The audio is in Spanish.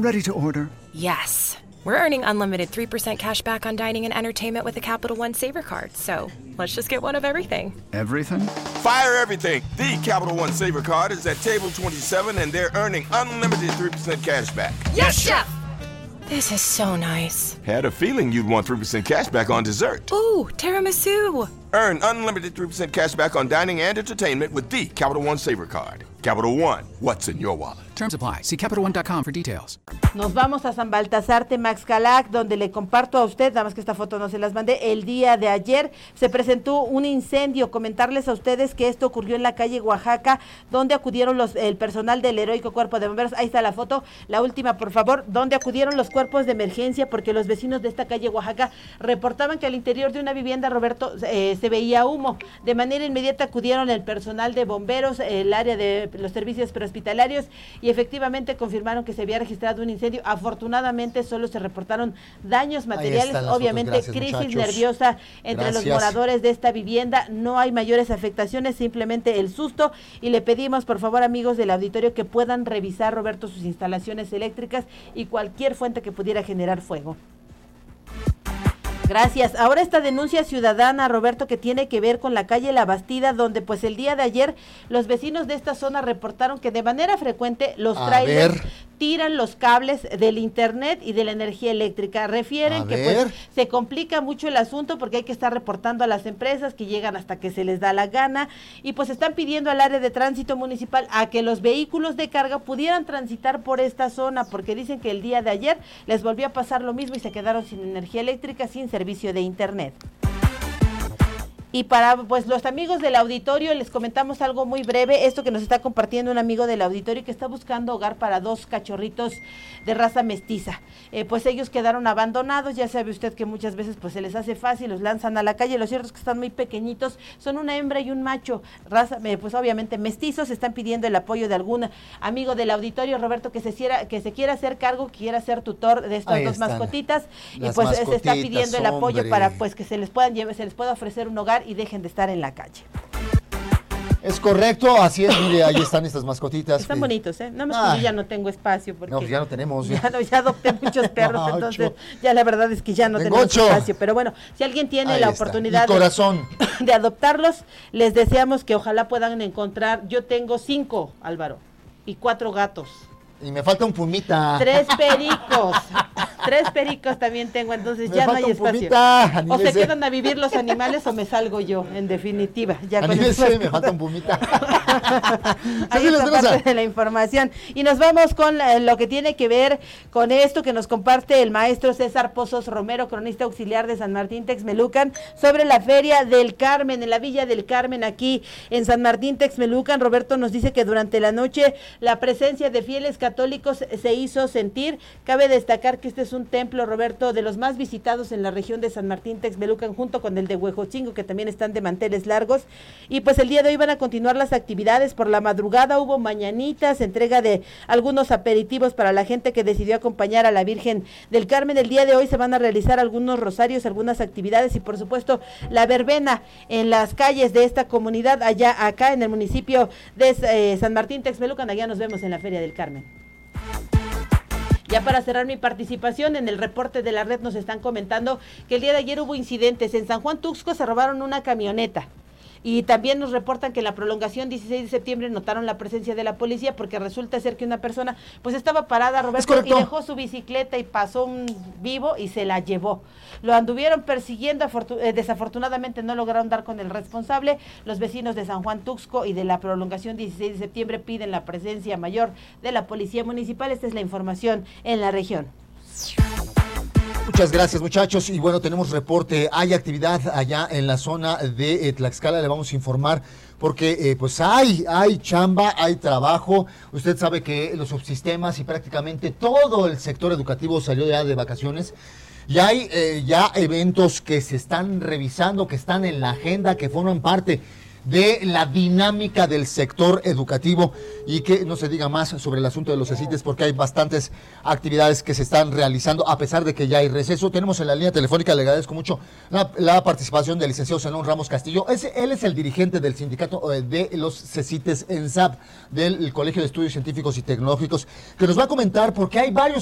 Ready to order. Yes. We're earning unlimited 3% cash back on dining and entertainment with the Capital One Savor Card, so let's just get one of everything. Everything? Fire everything! The Capital One Savor Card is at table 27 and they're earning unlimited 3% cash back. Yes, Chef! This is so nice. Had a feeling you'd want 3% cash back on dessert. Ooh, tiramisu! Earn unlimited 3% cash back on dining and entertainment with the Capital One Savor Card. Capital One, what's in your wallet? Terms apply. See CapitalOne.com for details. Nos vamos a San Baltasar Temaxcalac, donde le comparto a usted, nada más que esta foto no se las mandé, el día de ayer se presentó un incendio. Comentarles a ustedes que esto ocurrió en la calle Oaxaca, donde acudieron el personal del heroico Cuerpo de Bomberos. Ahí está la foto, la última por favor, donde acudieron los cuerpos de emergencia, porque los vecinos de esta calle Oaxaca reportaban que al interior de una vivienda, Roberto, se veía humo. De manera inmediata acudieron el personal de bomberos, el área de los servicios prehospitalarios, y efectivamente confirmaron que se había registrado un incendio. Afortunadamente solo se reportaron daños materiales, obviamente fotos, crisis muchachos. Nerviosa entre los moradores de esta vivienda. No hay mayores afectaciones, simplemente el susto, y le pedimos por favor, amigos del auditorio, que puedan revisar, Roberto, sus instalaciones eléctricas y cualquier fuente que pudiera generar fuego. Gracias. Ahora esta denuncia ciudadana, Roberto, que tiene que ver con la calle La Bastida, donde pues el día de ayer los vecinos de esta zona reportaron que de manera frecuente los trailers tiran los cables del internet y de la energía eléctrica. Refieren que pues se complica mucho el asunto porque hay que estar reportando a las empresas que llegan hasta que se les da la gana, y pues están pidiendo al área de tránsito municipal a que los vehículos de carga pudieran transitar por esta zona, porque dicen que el día de ayer les volvió a pasar lo mismo y se quedaron sin energía eléctrica, sin servicio de internet. Y para pues los amigos del auditorio les comentamos algo muy breve, esto que nos está compartiendo un amigo del auditorio que está buscando hogar para 2 cachorritos de raza mestiza. Pues ellos quedaron abandonados, ya sabe usted que muchas veces pues se les hace fácil, los lanzan a la calle. Lo cierto es que están muy pequeñitos, son una hembra y un macho, raza pues obviamente mestizos. Están pidiendo el apoyo de algún amigo del auditorio, Roberto, que se quiera hacer cargo, que quiera ser tutor de estas dos mascotitas, y pues se está pidiendo el apoyo para pues que se les pueda ofrecer un hogar y dejen de estar en la calle. Es correcto, así es, mire, ahí están estas mascotitas. Están bonitos, No más que yo ya no tengo espacio. Porque no, ya no tenemos. Ya adopté muchos perros, entonces ya la verdad es que ya no tenemos espacio. Pero bueno, si alguien tiene la oportunidad de adoptarlos, les deseamos que ojalá puedan encontrar. Yo tengo 5, Álvaro, y 4 gatos. Y me falta un pumita. 3 pericos. 3 pericos también tengo, entonces ya no hay espacio. O se quedan a vivir los animales o me salgo yo, en definitiva. Ya con me falta un pumita. Ahí está parte de la información. Y nos vamos con lo que tiene que ver con esto que nos comparte el maestro César Pozos Romero, cronista auxiliar de San Martín Texmelucan, sobre la Feria del Carmen, en la Villa del Carmen, aquí en San Martín Texmelucan. Roberto nos dice que durante la noche la presencia de fieles católicos se hizo sentir. Cabe destacar que este es un templo, Roberto, de los más visitados en la región de San Martín Texmelucan, junto con el de Huejotzingo, que también están de manteles largos. Y pues el día de hoy van a continuar las actividades. Por la madrugada hubo mañanitas, entrega de algunos aperitivos para la gente que decidió acompañar a la Virgen del Carmen. El día de hoy se van a realizar algunos rosarios, algunas actividades, y por supuesto la verbena en las calles de esta comunidad, acá en el municipio de San Martín Texmelucan. Allá nos vemos en la Feria del Carmen. Ya para cerrar mi participación, en el reporte de la red nos están comentando que el día de ayer hubo incidentes. En San Juan Tuxtco se robaron una camioneta. Y también nos reportan que en la prolongación 16 de septiembre notaron la presencia de la policía, porque resulta ser que una persona pues estaba parada, Roberto, y dejó su bicicleta y pasó un vivo y se la llevó. Lo anduvieron persiguiendo, desafortunadamente no lograron dar con el responsable. Los vecinos de San Juan Tuxtco y de la prolongación 16 de septiembre piden la presencia mayor de la policía municipal. Esta es la información en la región. Muchas gracias, muchachos. Y bueno, tenemos reporte. Hay actividad allá en la zona de Tlaxcala. Le vamos a informar porque pues hay chamba, hay trabajo. Usted sabe que los subsistemas y prácticamente todo el sector educativo salió ya de vacaciones. Y hay ya eventos que se están revisando, que están en la agenda, que forman parte de la dinámica del sector educativo, y que no se diga más sobre el asunto de los CECITES, porque hay bastantes actividades que se están realizando a pesar de que ya hay receso. Tenemos en la línea telefónica, le agradezco mucho la participación del licenciado Zenón Ramos Castillo. Él es el dirigente del sindicato de los CECITES en SAP, del Colegio de Estudios Científicos y Tecnológicos, que nos va a comentar porque hay varios